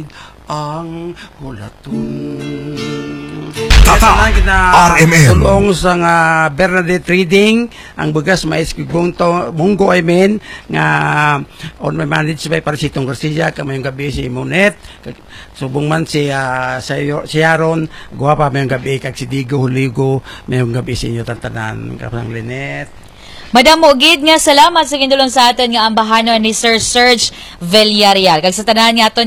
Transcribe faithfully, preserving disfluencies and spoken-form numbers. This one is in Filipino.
hatid ang hulaton. Tata R M M Tulong sa nga Bernadette Reading ang bugas mais kigungto munggo I mean nga on my managed by Parisitong Garcia kamayong gabi si Monet subong man si uh, si Sharon guwapa mayong gabi kag si Digo Huligo mayong gabi si inyo tantanan kapang Linet. Madam Ogid nga salamat sa gindulong sa aton nga ambahanon ni Sir Serge Villarreal kag sa tanan nga aton